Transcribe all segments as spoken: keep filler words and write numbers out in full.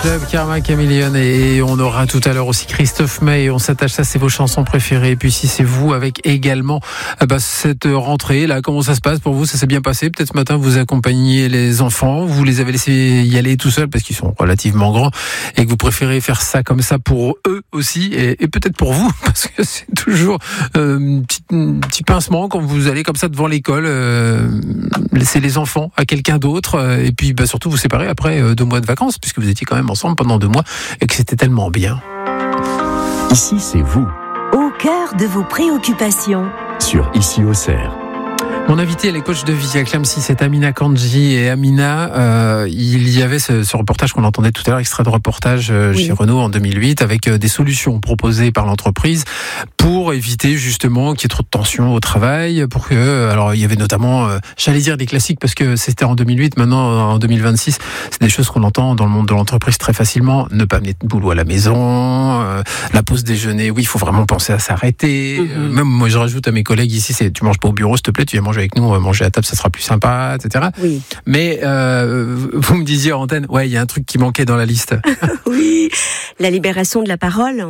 Club Karma Chameleon, et on aura tout à l'heure aussi Christophe Maé. On s'attache, ça c'est vos chansons préférées, et puis si c'est vous avec également bah, cette rentrée là, comment ça se passe pour vous? Ça s'est bien passé? Peut-être ce matin vous accompagnez les enfants, vous les avez laissés y aller tout seuls parce qu'ils sont relativement grands et que vous préférez faire ça comme ça pour eux aussi, et, et peut-être pour vous, parce que c'est toujours euh, un, petit, un petit pincement quand vous allez comme ça devant l'école, euh, laisser les enfants à quelqu'un d'autre, euh, et puis bah, surtout vous séparer après euh, deux mois de vacances, puisque vous étiez quand même ensemble pendant deux mois et que c'était tellement bien. Ici, c'est vous. Au cœur de vos préoccupations. Sur Ici Auxerre. Mon invité, elle est coach de vie à Clamecy, c'est Amina Kandji. Et Amina, euh, il y avait ce, ce reportage qu'on entendait tout à l'heure, extrait de reportage euh, oui. chez Renault en deux mille huit, avec euh, des solutions proposées par l'entreprise pour éviter justement qu'il y ait trop de tension au travail. Pour que, alors il y avait notamment, euh, j'allais dire des classiques parce que c'était en deux mille huit, maintenant en deux mille vingt-six, c'est des choses qu'on entend dans le monde de l'entreprise très facilement. Ne pas amener de boulot à la maison, euh, la pause déjeuner, oui, il faut vraiment penser à s'arrêter. Mm-hmm. Euh, même moi, je rajoute à mes collègues ici, c'est tu manges pas au bureau, s'il te plaît, tu viens manger avec nous, on va manger à table, ça sera plus sympa, et cetera. Oui. Mais euh, vous me disiez en antenne, ouais, il y a un truc qui manquait dans la liste. Oui, la libération de la parole.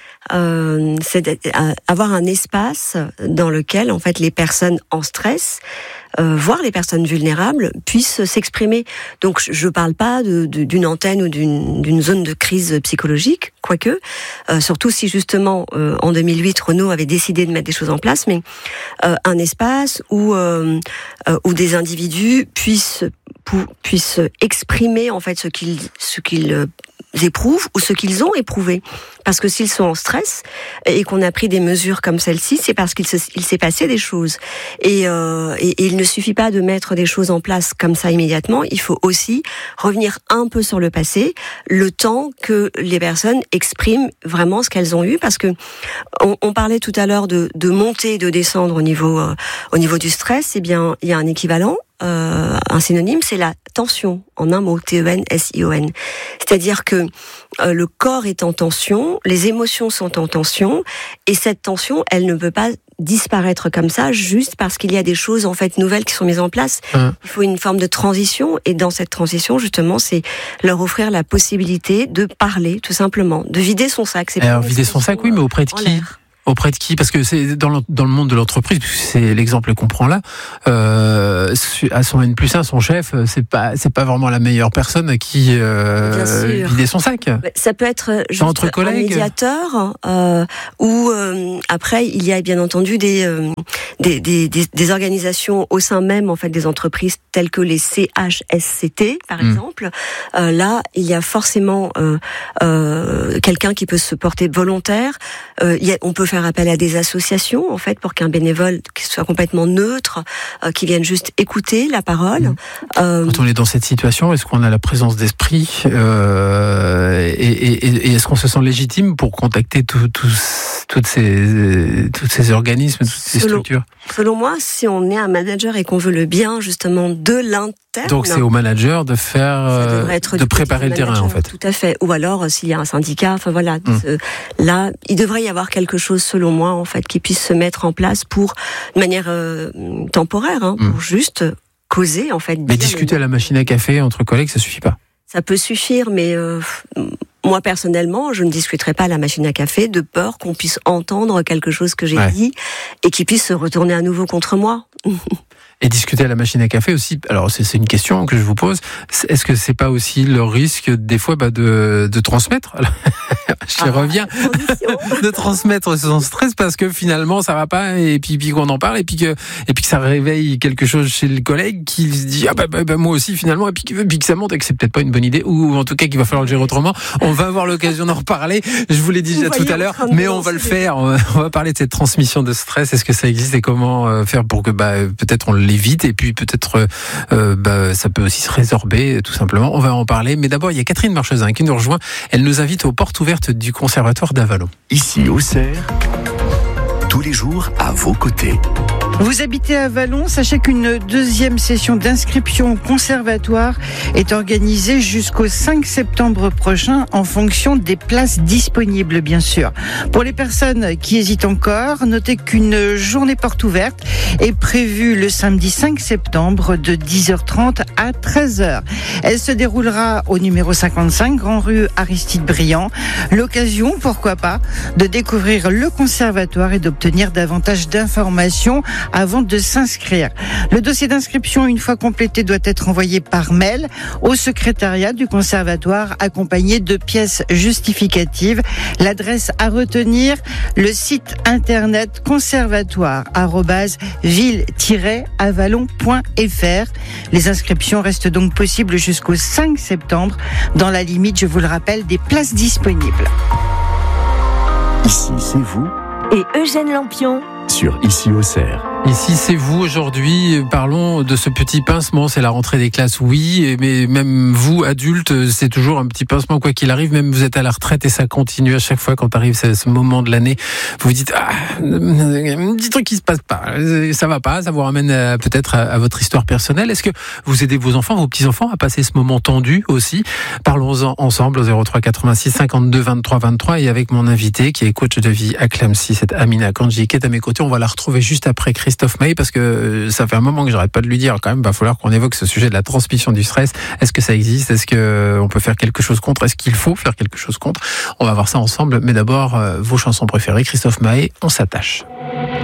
Euh, c'est avoir un espace dans lequel en fait les personnes en stress, euh, voire les personnes vulnérables, puissent s'exprimer. Donc je ne parle pas de, de, d'une antenne ou d'une, d'une zone de crise psychologique, quoique, euh, surtout si justement euh, en deux mille huit Renault avait décidé de mettre des choses en place, mais euh, un espace où euh, euh, où des individus puissent pour, puissent exprimer en fait ce qu'ils ce qu'ils euh, éprouvent ou ce qu'ils ont éprouvé. Parce que s'ils sont en stress et qu'on a pris des mesures comme celle-ci, c'est parce qu'il, se, il s'est passé des choses. Et, euh, et, et il ne suffit pas de mettre des choses en place comme ça immédiatement, il faut aussi revenir un peu sur le passé, le temps que les personnes expriment vraiment ce qu'elles ont eu. Parce que on, on parlait tout à l'heure de, de monter et de descendre au niveau, euh, au niveau du stress, eh bien, il y a un équivalent. Euh, un synonyme, c'est la tension, en un mot, T E N S I O N. C'est-à-dire que euh, le corps est en tension, les émotions sont en tension, et cette tension, elle ne peut pas disparaître comme ça, juste parce qu'il y a des choses en fait nouvelles qui sont mises en place. Mmh. Il faut une forme de transition, et dans cette transition, justement, c'est leur offrir la possibilité de parler, tout simplement, de vider son sac. C'est Alors, vider son sac, oui, mais auprès de qui ? L'air. Auprès de qui? Parce que c'est dans le, dans le monde de l'entreprise, puisque c'est l'exemple qu'on prend là, euh, à son N plus un, son chef, c'est pas, c'est pas vraiment la meilleure personne à qui euh, vider son sac. Ça peut être juste entre collègues. Un médiateur, euh, ou euh, après il y a bien entendu des, euh, des, des, des, des organisations au sein même en fait des entreprises telles que les C H S C T par mmh. exemple. Euh, là, il y a forcément euh, euh, quelqu'un qui peut se porter volontaire. Euh, il y a, on peut faire appel à des associations en fait pour qu'un bénévole qui soit complètement neutre, euh, qui vienne juste écouter la parole. Mmh. Euh... Quand on est dans cette situation, est-ce qu'on a la présence d'esprit euh, et, et, et est-ce qu'on se sent légitime pour contacter tout, tout, toutes ces, toutes ces organismes, toutes ces selon, structures? Selon moi, si on est un manager et qu'on veut le bien justement de l'interne. Donc c'est au manager de faire, de préparer le terrain en fait. Tout à fait. Ou alors s'il y a un syndicat, enfin voilà. Mmh. Euh, là, il devrait y avoir quelque chose, selon moi, en fait, qui puisse se mettre en place pour, de manière euh, temporaire, hein, mmh. pour juste causer en fait. Mais discuter à la machine à café entre collègues, ça suffit pas. Ça peut suffire, mais euh, moi personnellement, je ne discuterai pas à la machine à café de peur qu'on puisse entendre quelque chose que j'ai ouais. dit et qui puisse se retourner à nouveau contre moi. Et discuter à la machine à café aussi, alors c'est, c'est une question que je vous pose, est-ce que c'est pas aussi le risque des fois bah, de, de transmettre, je ah, reviens, de transmettre son stress parce que finalement ça va pas et puis, puis qu'on en parle et puis, que, et puis que ça réveille quelque chose chez le collègue qui se dit ah bah, bah, bah moi aussi finalement et puis, puis que ça monte et que c'est peut-être pas une bonne idée ou en tout cas qu'il va falloir le gérer autrement. On va avoir l'occasion d'en reparler, je vous l'ai dit déjà tout à l'heure, mais on va le faire, on va parler de cette transmission de stress, est-ce que ça existe et comment faire pour que bah, peut-être on l'évite et puis peut-être euh, bah, ça peut aussi se résorber tout simplement. On va en parler, mais d'abord il y a Catherine Marchesin qui nous rejoint. Elle nous invite aux portes ouvertes du Conservatoire d'Avallon. Ici Auxerre, tous les jours à vos côtés. Vous habitez à Vallon, sachez qu'une deuxième session d'inscription au conservatoire est organisée jusqu'au cinq septembre prochain en fonction des places disponibles, bien sûr. Pour les personnes qui hésitent encore, notez qu'une journée porte ouverte est prévue le samedi cinq septembre de dix heures trente à treize heures. Elle se déroulera au numéro cinquante-cinq, Grand Rue Aristide Briand. L'occasion, pourquoi pas, de découvrir le conservatoire et d'obtenir davantage d'informations avant de s'inscrire. Le dossier d'inscription, une fois complété, doit être envoyé par mail au secrétariat du conservatoire accompagné de pièces justificatives. L'adresse à retenir, le site internet conservatoire arobase ville tiret avalon point f r. Les inscriptions restent donc possibles jusqu'au cinq septembre dans la limite, je vous le rappelle, des places disponibles. Ici, c'est vous. Et Eugène Lampion. Sur Ici Auxerre. Ici, c'est vous aujourd'hui. Parlons de ce petit pincement. C'est la rentrée des classes, oui, mais même vous, adultes, c'est toujours un petit pincement quoi qu'il arrive. Même vous êtes à la retraite et ça continue à chaque fois quand arrive ce, ce moment de l'année. Vous vous dites, ah, un petit truc qui se passe pas. Ça va pas. Ça vous ramène à, peut-être à, à votre histoire personnelle. Est-ce que vous aidez vos enfants, vos petits-enfants à passer ce moment tendu aussi? Parlons-en ensemble au zéro trois quatre-vingt-six cinquante-deux vingt-trois vingt-trois et avec mon invité qui est coach de vie à Clamecy, c'est Amina Kandji qui est à mes côtés. On va la retrouver juste après Christophe Maé parce que ça fait un moment que j'arrête pas de lui dire quand même, va falloir qu'on évoque ce sujet de la transmission du stress. Est-ce que ça existe? Est-ce que on peut faire quelque chose contre? Est-ce qu'il faut faire quelque chose contre? On va voir ça ensemble, mais d'abord vos chansons préférées. Christophe Maé, on s'attache.